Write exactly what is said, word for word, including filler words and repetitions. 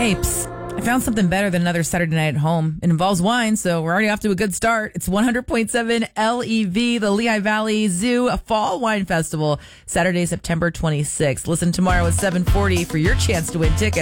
Hey, psst. I found something better than another Saturday night at home. It involves wine, so we're already off to a good start. It's one hundred point seven L E V, the Lehigh Valley Zoo, a fall wine festival, Saturday, September twenty-sixth. Listen tomorrow at seven forty for your chance to win tickets.